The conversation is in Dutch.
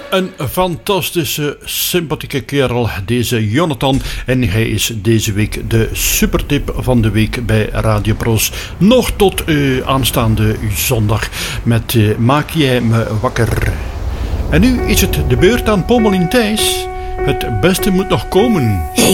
Een fantastische, sympathieke kerel, deze Jonathan. En hij is deze week de supertip van de week bij Radio Pros. Nog tot aanstaande zondag met Maak jij me wakker. En nu is het de beurt aan Pommelien Thijs. Het beste moet nog komen. Hey